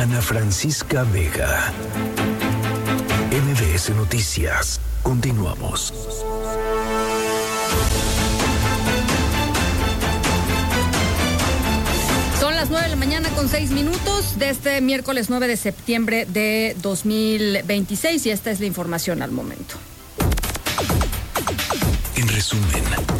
Ana Francisca Vega. MBS Noticias. Continuamos. Son las 9:06 de este miércoles 9 de septiembre de 2026 y esta es la información al momento. En resumen,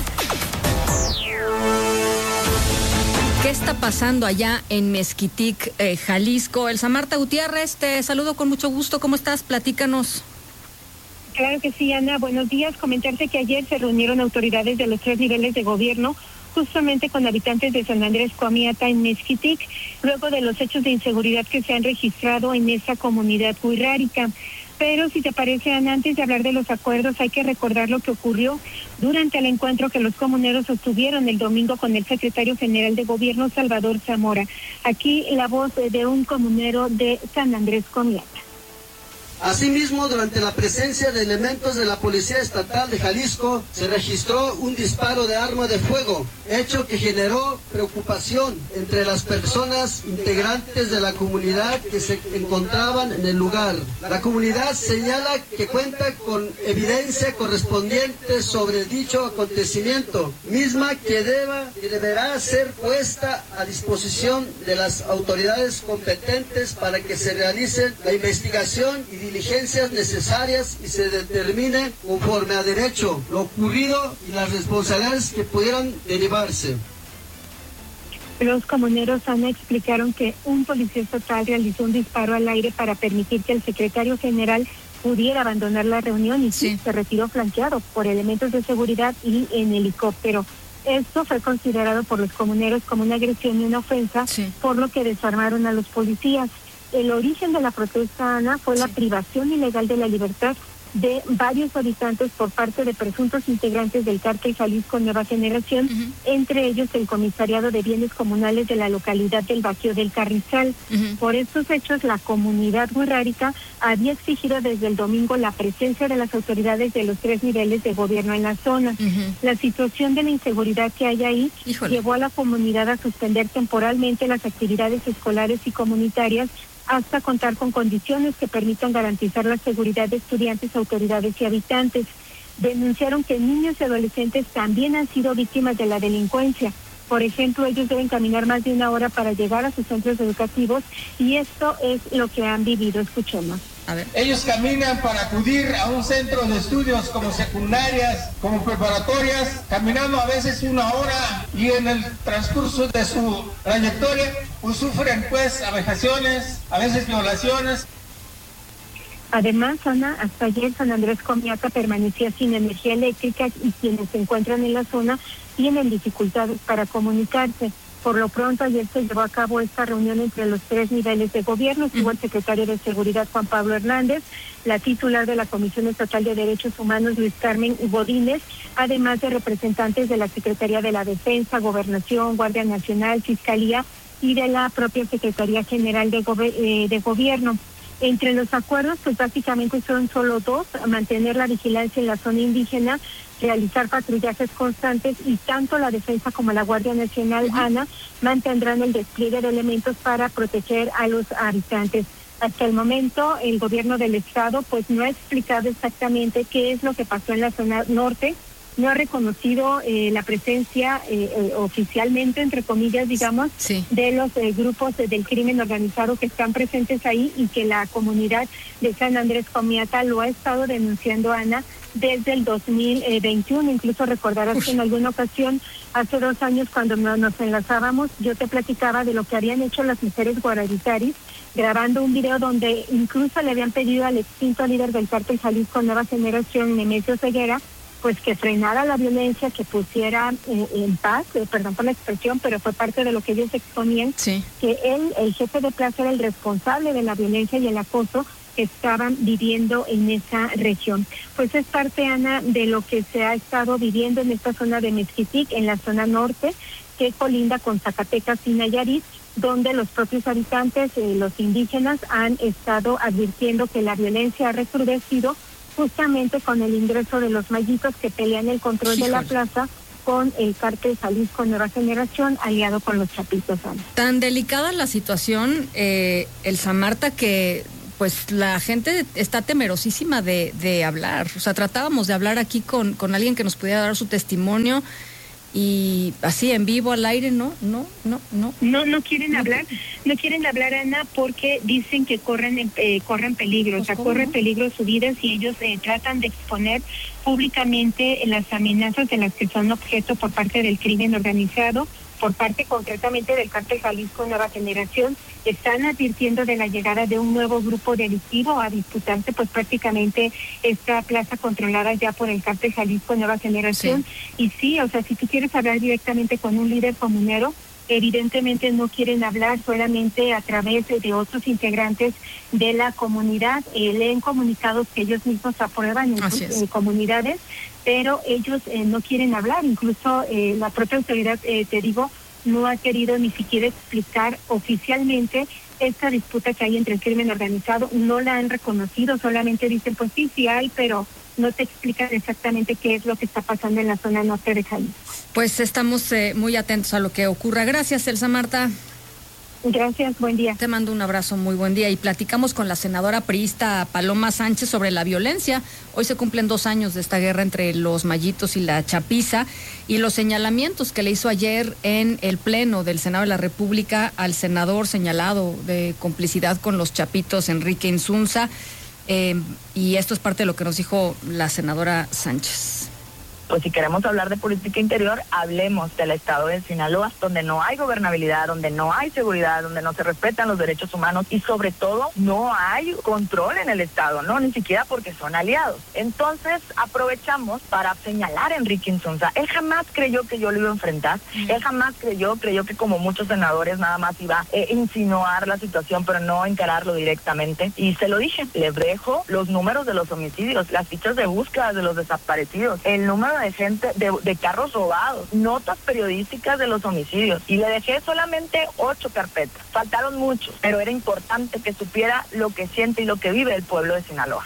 ¿qué está pasando allá en Mezquitic, Jalisco? Elsa Marta Gutiérrez, te saludo con mucho gusto. ¿Cómo estás? Platícanos. Claro que sí, Ana. Buenos días. Comentarte que ayer se reunieron autoridades de los 3 niveles de gobierno justamente con habitantes de San Andrés Coamiata en Mezquitic, luego de los hechos de inseguridad que se han registrado en esa comunidad wixárika. Pero si te parece, Ana, antes de hablar de los acuerdos, hay que recordar lo que ocurrió durante el encuentro que los comuneros sostuvieron el domingo con el secretario general de gobierno, Salvador Zamora. Aquí la voz de un comunero de San Andrés Coamiata. Asimismo, durante la presencia de elementos de la Policía Estatal de Jalisco, se registró un disparo de arma de fuego, hecho que generó preocupación entre las personas integrantes de la comunidad que se encontraban en el lugar. La comunidad señala que cuenta con evidencia correspondiente sobre dicho acontecimiento, misma que deberá ser puesta a disposición de las autoridades competentes para que se realice la investigación y diligencias necesarias y se determine conforme a derecho lo ocurrido y las responsabilidades que pudieran derivarse. Los comuneros, Ana, explicaron que un policía estatal realizó un disparo al aire para permitir que el secretario general pudiera abandonar la reunión y sí, se retiró flanqueado por elementos de seguridad y en helicóptero. Esto fue considerado por los comuneros como una agresión y una ofensa, por lo que desarmaron a los policías. El origen de la protesta, Ana, fue la privación ilegal de la libertad de varios habitantes por parte de presuntos integrantes del cártel Jalisco Nueva Generación, entre ellos el Comisariado de Bienes Comunales de la localidad del Bajío del Carrizal. Por estos hechos, la comunidad wixárika había exigido desde el domingo la presencia de las autoridades de los 3 niveles de gobierno en la zona. La situación de la inseguridad que hay ahí llevó a la comunidad a suspender temporalmente las actividades escolares y comunitarias hasta contar con condiciones que permitan garantizar la seguridad de estudiantes, autoridades y habitantes. Denunciaron que niños y adolescentes también han sido víctimas de la delincuencia. Por ejemplo, ellos deben caminar más de 1 hora para llegar a sus centros educativos y esto es lo que han vivido. Escuchemos. Ellos caminan para acudir a un centro de estudios como secundarias, como preparatorias, caminando a veces 1 hora y en el transcurso de su trayectoria pues sufren vejaciones, a veces violaciones. Además, Ana, hasta ayer San Andrés Coamiata permanecía sin energía eléctrica y quienes se encuentran en la zona tienen dificultades para comunicarse. Por lo pronto, ayer se llevó a cabo esta reunión entre los 3 niveles de gobierno. Estuvo el secretario de Seguridad, Juan Pablo Hernández, la titular de la Comisión Estatal de Derechos Humanos, Luis Carmen Godínez, además de representantes de la Secretaría de la Defensa, Gobernación, Guardia Nacional, Fiscalía y de la propia Secretaría General de Gobierno. Entre los acuerdos, pues básicamente son solo 2, mantener la vigilancia en la zona indígena, realizar patrullajes constantes y tanto la defensa como la Guardia Nacional, Ana, mantendrán el despliegue de elementos para proteger a los habitantes. Hasta el momento, el gobierno del estado pues no ha explicado exactamente qué es lo que pasó en la zona norte, no ha reconocido la presencia oficialmente, entre comillas, digamos, de los grupos del crimen organizado que están presentes ahí y que la comunidad de San Andrés Coamiata lo ha estado denunciando, Ana, desde el 2021. Incluso recordarás que en alguna ocasión, hace 2 años, cuando nos enlazábamos, yo te platicaba de lo que habían hecho las mujeres guararitaris, grabando un video donde incluso le habían pedido al extinto líder del cártel Jalisco Nueva Generación, Nemesio Ceguera, pues que frenara la violencia, que pusiera en paz, perdón por la expresión, pero fue parte de lo que ellos exponían, que él, el jefe de plaza, era el responsable de la violencia y el acoso que estaban viviendo en esa región. Pues es parte, Ana, de lo que se ha estado viviendo en esta zona de Mezquitic, en la zona norte, que colinda con Zacatecas y Nayarit, donde los propios habitantes, los indígenas, han estado advirtiendo que la violencia ha recrudecido justamente con el ingreso de los mayitos que pelean el control de la plaza con el cártel Jalisco Nueva Generación, aliado con los Chapitos. Tan delicada la situación, Elsa Marta, que pues la gente está temerosísima de hablar. O sea, tratábamos de hablar aquí con alguien que nos pudiera dar su testimonio y así en vivo, al aire, no quieren hablar. No quieren hablar, Ana, porque dicen que corren peligro, pues, o sea, corre peligro su vida si ellos tratan de exponer públicamente las amenazas de las que son objeto por parte del crimen organizado, por parte concretamente del cártel Jalisco Nueva Generación. Están advirtiendo de la llegada de un nuevo grupo delictivo a disputarse pues prácticamente esta plaza controlada ya por el cártel Jalisco Nueva Generación. Sí. Y sí, o sea, si tú quieres hablar directamente con un líder comunero, evidentemente no quieren hablar, solamente a través de otros integrantes de la comunidad, leen comunicados que ellos mismos aprueban en sus comunidades, pero ellos no quieren hablar. Incluso la propia autoridad, te digo, no ha querido ni siquiera explicar oficialmente esta disputa que hay entre el crimen organizado. No la han reconocido, solamente dicen, pues sí hay, pero no te explican exactamente qué es lo que está pasando en la zona norte de Jalisco. Pues estamos muy atentos a lo que ocurra. Gracias, Elsa Marta. Gracias, buen día. Te mando un abrazo, muy buen día. Y platicamos con la senadora priista Paloma Sánchez sobre la violencia. Hoy se cumplen 2 años de esta guerra entre los Mayitos y la Chapiza y los señalamientos que le hizo ayer en el Pleno del Senado de la República al senador señalado de complicidad con los Chapitos, Enrique Insunza. Y esto es parte de lo que nos dijo la senadora Sánchez. Pues si queremos hablar de política interior, hablemos del estado de Sinaloa, donde no hay gobernabilidad, donde no hay seguridad, donde no se respetan los derechos humanos y sobre todo no hay control en el estado, no, ni siquiera porque son aliados. Entonces aprovechamos para señalar a Enrique Insunza. Él jamás creyó que yo lo iba a enfrentar, él jamás creyó que como muchos senadores nada más iba a insinuar la situación, pero no encararlo directamente. Y se lo dije, le dejo los números de los homicidios, las fichas de búsqueda de los desaparecidos, el número de gente, de carros robados, notas periodísticas de los homicidios, y le dejé solamente 8 carpetas. Faltaron muchos, pero era importante que supiera lo que siente y lo que vive el pueblo de Sinaloa.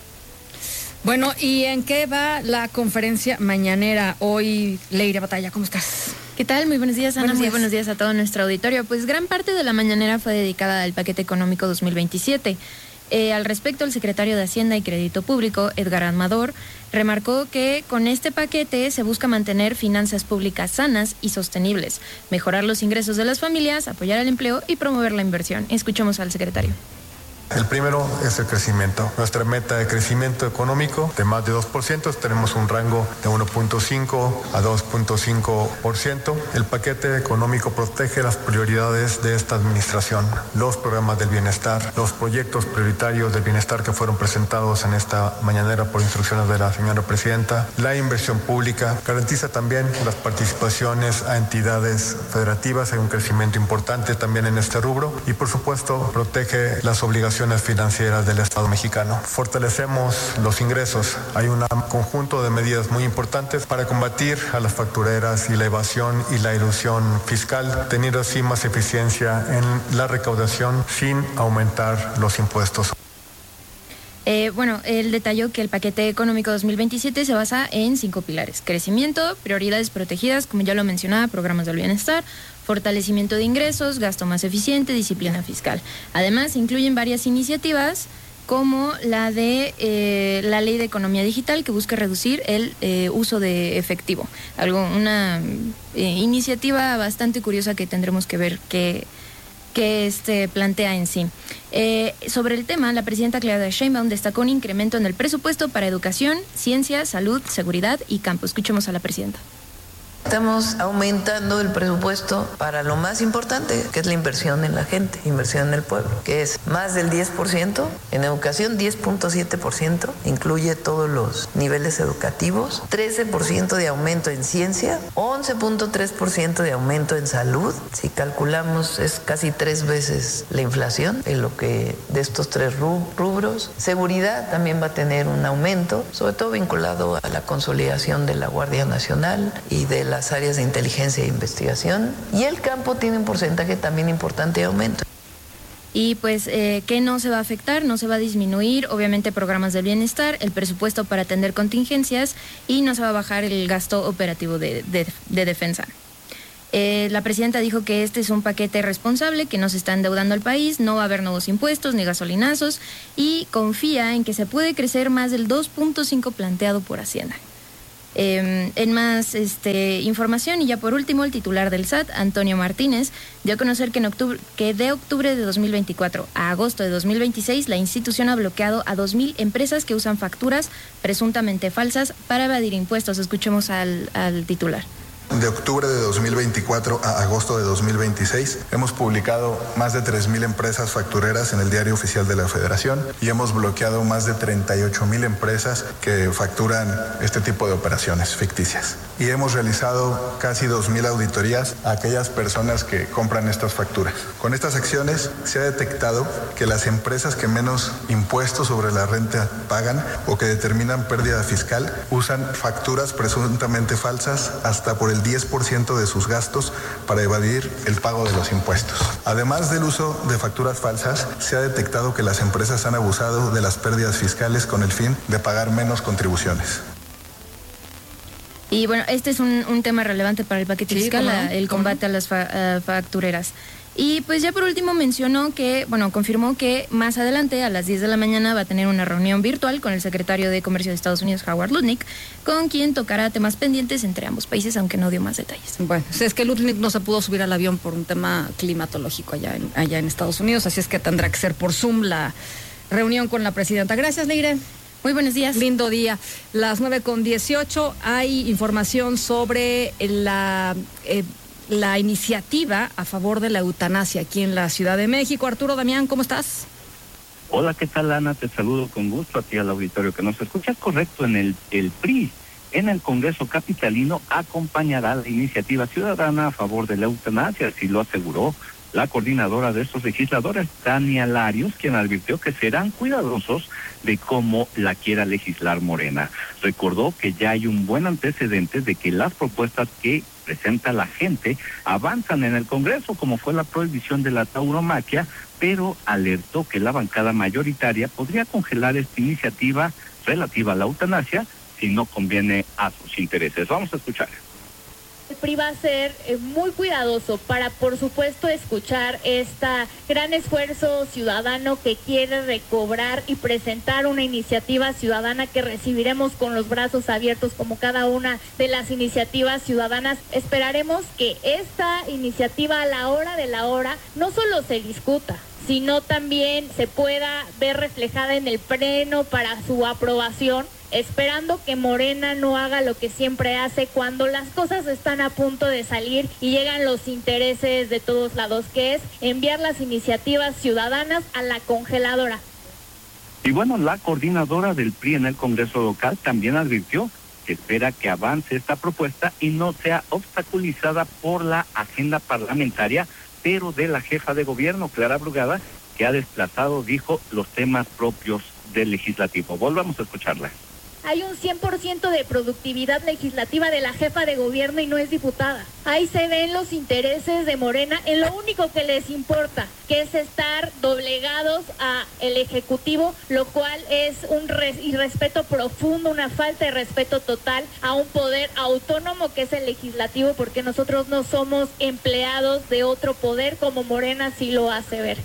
Bueno, ¿y en qué va la conferencia mañanera hoy? Leire Batalla, ¿cómo estás? ¿Qué tal? Muy buenos días, Ana. Muy buenos días a todo nuestro auditorio. Pues gran parte de la mañanera fue dedicada al paquete económico 2027. Al respecto, el secretario de Hacienda y Crédito Público, Edgar Amador, remarcó que con este paquete se busca mantener finanzas públicas sanas y sostenibles, mejorar los ingresos de las familias, apoyar el empleo y promover la inversión. Escuchemos al secretario. El primero es el crecimiento. Nuestra meta de crecimiento económico de más de 2%, tenemos un rango de 1.5 a 2.5%. El paquete económico protege las prioridades de esta administración, los programas del bienestar, los proyectos prioritarios del bienestar que fueron presentados en esta mañanera por instrucciones de la señora presidenta, la inversión pública, garantiza también las participaciones a entidades federativas, hay un crecimiento importante también en este rubro y por supuesto protege las obligaciones financieras del Estado mexicano. Fortalecemos los ingresos. Hay un conjunto de medidas muy importantes para combatir a las factureras y la evasión y la elusión fiscal, teniendo así más eficiencia en la recaudación sin aumentar los impuestos. Él detalló que el paquete económico 2027 se basa en 5 pilares: crecimiento, prioridades protegidas, como ya lo mencionaba, programas del bienestar, fortalecimiento de ingresos, gasto más eficiente, disciplina fiscal. Además, incluyen varias iniciativas como la de la Ley de Economía Digital, que busca reducir el uso de efectivo. Una iniciativa bastante curiosa que tendremos que ver que plantea en sí. Sobre el tema, la presidenta Claudia Sheinbaum destacó un incremento en el presupuesto para educación, ciencia, salud, seguridad y campo. Escuchemos a la presidenta. Estamos aumentando el presupuesto para lo más importante, que es la inversión en la gente, inversión en el pueblo, que es más del 10%, en educación 10.7%, incluye todos los niveles educativos, 13% de aumento en ciencia, 11.3% de aumento en salud. Si calculamos es casi 3 veces la inflación en lo que de estos 3 rubros. Seguridad también va a tener un aumento, sobre todo vinculado a la consolidación de la Guardia Nacional y de las áreas de inteligencia e investigación, y el campo tiene un porcentaje también importante de aumento. Y pues, ¿qué no se va a afectar? No se va a disminuir, obviamente, programas del bienestar, el presupuesto para atender contingencias y no se va a bajar el gasto operativo de defensa. La presidenta dijo que este es un paquete responsable, que no se está endeudando al país, no va a haber nuevos impuestos ni gasolinazos y confía en que se puede crecer más del 2.5 planteado por Hacienda. En más información, y ya por último, el titular del SAT, Antonio Martínez, dio a conocer que de octubre de 2024 a agosto de 2026 la institución ha bloqueado a 2,000 empresas que usan facturas presuntamente falsas para evadir impuestos. Escuchemos al titular. De octubre de 2024 a agosto de 2026 hemos publicado más de 3,000 empresas factureras en el Diario Oficial de la Federación y hemos bloqueado más de 38,000 empresas que facturan este tipo de operaciones ficticias. Y hemos realizado casi 2,000 auditorías a aquellas personas que compran estas facturas. Con estas acciones se ha detectado que las empresas que menos impuestos sobre la renta pagan o que determinan pérdida fiscal usan facturas presuntamente falsas hasta por el 10% de sus gastos para evadir el pago de los impuestos. Además del uso de facturas falsas, se ha detectado que las empresas han abusado de las pérdidas fiscales con el fin de pagar menos contribuciones. Y bueno, este es un tema relevante para el paquete fiscal, el combate a las factureras. Y pues ya por último confirmó que más adelante a las 10 de la mañana va a tener una reunión virtual con el secretario de Comercio de Estados Unidos, Howard Lutnick, con quien tocará temas pendientes entre ambos países, aunque no dio más detalles. Bueno, es que Lutnick no se pudo subir al avión por un tema climatológico allá en Estados Unidos, así es que tendrá que ser por Zoom la reunión con la presidenta. Gracias, Leire. Muy buenos días. Lindo día. Las 9:18, hay información sobre la iniciativa a favor de la eutanasia aquí en la Ciudad de México. Arturo Damián, ¿cómo estás? Hola, ¿qué tal, Ana? Te saludo con gusto a ti, al auditorio que nos escucha. Correcto, en el PRI, en el Congreso Capitalino, acompañará la iniciativa ciudadana a favor de la eutanasia, así lo aseguró la coordinadora de estos legisladores, Tania Larios, quien advirtió que serán cuidadosos de cómo la quiera legislar Morena. Recordó que ya hay un buen antecedente de que las propuestas que presenta la gente avanzan en el Congreso, como fue la prohibición de la tauromaquia, pero alertó que la bancada mayoritaria podría congelar esta iniciativa relativa a la eutanasia si no conviene a sus intereses. Vamos a escuchar. El PRI va a ser muy cuidadoso para, por supuesto, escuchar este gran esfuerzo ciudadano que quiere recobrar y presentar una iniciativa ciudadana que recibiremos con los brazos abiertos como cada una de las iniciativas ciudadanas. Esperaremos que esta iniciativa a la hora de la hora no solo se discuta, sino también se pueda ver reflejada en el pleno para su aprobación, esperando que Morena no haga lo que siempre hace cuando las cosas están a punto de salir y llegan los intereses de todos lados, que es enviar las iniciativas ciudadanas a la congeladora. Y bueno, la coordinadora del PRI en el Congreso local también advirtió que espera que avance esta propuesta y no sea obstaculizada por la agenda parlamentaria, pero de la jefa de gobierno, Clara Brugada, que ha desplazado, dijo, los temas propios del legislativo. Volvamos a escucharla. Hay un 100% de productividad legislativa de la jefa de gobierno y no es diputada. Ahí se ven los intereses de Morena en lo único que les importa, que es estar doblegados a el Ejecutivo, lo cual es un irrespeto profundo, una falta de respeto total a un poder autónomo que es el legislativo, porque nosotros no somos empleados de otro poder como Morena sí lo hace ver.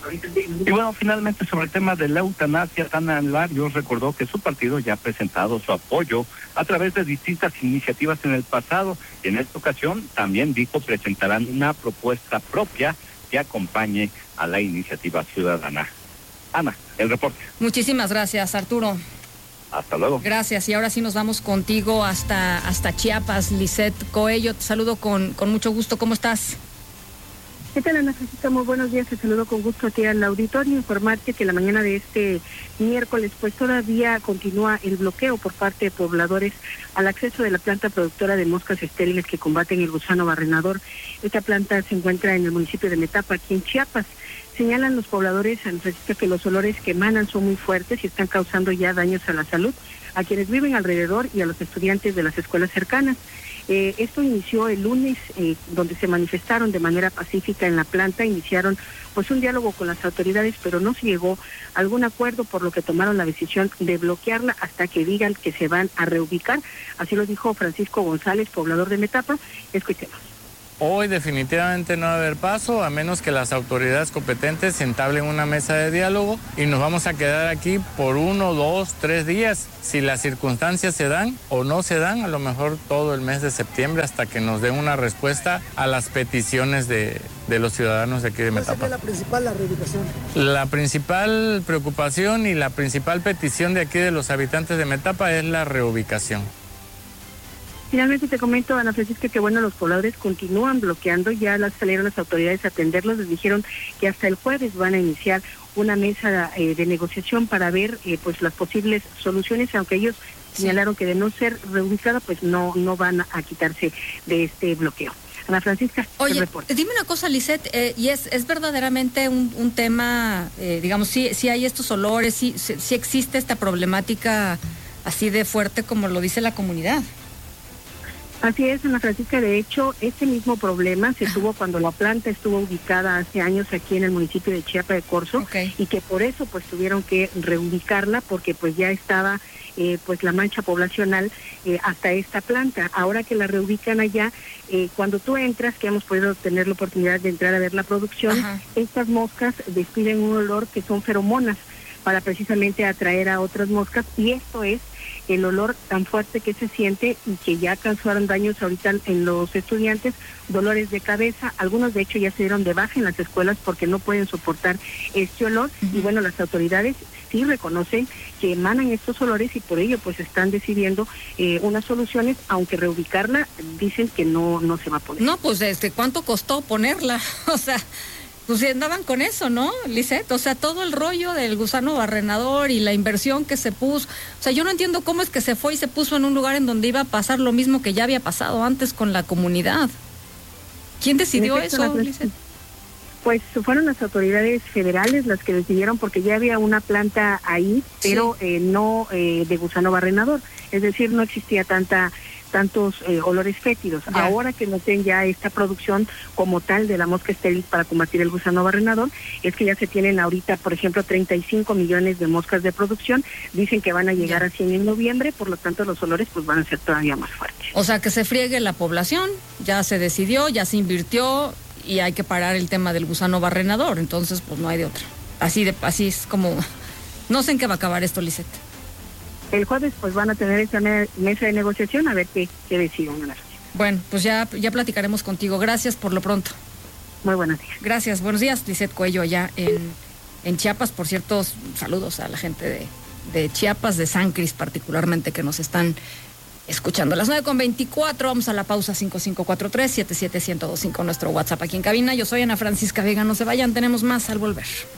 Y bueno, finalmente sobre el tema de la eutanasia, Tania Larios recordó que su partido ya ha presentado su apoyo a través de distintas iniciativas en el pasado. En esta ocasión también dijo presentarán una propuesta propia que acompañe a la iniciativa ciudadana. Ana, el reporte. Muchísimas gracias, Arturo. Hasta luego. Gracias, y ahora sí nos vamos contigo hasta Chiapas. Lisette Coello, te saludo con mucho gusto. ¿Cómo estás? ¿Qué tal, Ana Francisca? Muy buenos días, te saludo con gusto a ti al auditorio. Informarte que la mañana de este miércoles pues todavía continúa el bloqueo por parte de pobladores al acceso de la planta productora de moscas estériles que combaten el gusano barrenador. Esta planta se encuentra en el municipio de Metapa, aquí en Chiapas. Señalan los pobladores, Ana Francisca, que los olores que emanan son muy fuertes y están causando ya daños a la salud. a quienes viven alrededor y a los estudiantes de las escuelas cercanas. Esto inició el lunes, donde se manifestaron de manera pacífica en la planta, iniciaron pues un diálogo con las autoridades, pero no se llegó a algún acuerdo, por lo que tomaron la decisión de bloquearla hasta que digan que se van a reubicar. Así lo dijo Francisco González, poblador de Metapa. Escuchemos. Hoy definitivamente no va a haber paso, a menos que las autoridades competentes entablen una mesa de diálogo, y nos vamos a quedar aquí por 1, 2, 3 días. Si las circunstancias se dan o no se dan, a lo mejor todo el mes de septiembre, hasta que nos den una respuesta a las peticiones de los ciudadanos de aquí de Metapa. ¿Cuál sería la reubicación? La principal preocupación y la principal petición de aquí de los habitantes de Metapa es la reubicación. Finalmente te comento, Ana Francisca, que bueno, los pobladores continúan bloqueando, ya salieron las autoridades a atenderlos, les dijeron que hasta el jueves van a iniciar una mesa de negociación para ver pues las posibles soluciones, aunque ellos señalaron que de no ser reubicada, pues no van a quitarse de este bloqueo. Ana Francisca, oye, dime una cosa, Lisette, y es verdaderamente un tema, digamos, sí hay estos olores, sí existe esta problemática así de fuerte como lo dice la comunidad. Así es, Ana Francisca. De hecho, este mismo problema se tuvo cuando la planta estuvo ubicada hace años aquí en el municipio de Chiapa de Corzo, y que por eso pues tuvieron que reubicarla, porque pues ya estaba pues la mancha poblacional hasta esta planta. Ahora que la reubican allá, cuando tú entras, que hemos podido tener la oportunidad de entrar a ver la producción, estas moscas despiden un olor que son feromonas para precisamente atraer a otras moscas, y esto es el olor tan fuerte que se siente y que ya causaron daños ahorita en los estudiantes, dolores de cabeza. Algunos de hecho ya se dieron de baja en las escuelas porque no pueden soportar este olor. Y bueno, las autoridades sí reconocen que emanan estos olores y por ello pues están decidiendo unas soluciones, aunque reubicarla dicen que no se va a poner. No, pues ¿cuánto costó ponerla? O sea, pues andaban con eso, ¿no, Lisette? O sea, todo el rollo del gusano barrenador y la inversión que se puso. O sea, yo no entiendo cómo es que se fue y se puso en un lugar en donde iba a pasar lo mismo que ya había pasado antes con la comunidad. ¿Quién decidió eso, Lisette? Pues fueron las autoridades federales las que decidieron, porque ya había una planta ahí, pero no de gusano barrenador. Es decir, no existía tantos olores fétidos. Ya. Ahora que noten ya esta producción como tal de la mosca estéril para combatir el gusano barrenador, es que ya se tienen ahorita, por ejemplo, 35 millones de moscas de producción. Dicen que van a llegar a 100 en noviembre, por lo tanto los olores pues van a ser todavía más fuertes. O sea, que se friegue la población, ya se decidió, ya se invirtió y hay que parar el tema del gusano barrenador, entonces pues no hay de otra. Así es como, no sé en qué va a acabar esto, Lisette. El jueves pues van a tener esta mesa de negociación a ver qué deciden. Bueno, pues ya platicaremos contigo. Gracias por lo pronto. Muy buenos días. Gracias, buenos días, Lisette Cuello, allá en Chiapas. Por cierto, saludos a la gente de Chiapas, de San Cris particularmente, que nos están escuchando. A las 9:24, vamos a la pausa. 5543-77125, nuestro WhatsApp aquí en cabina. Yo soy Ana Francisca Vega, no se vayan, tenemos más al volver.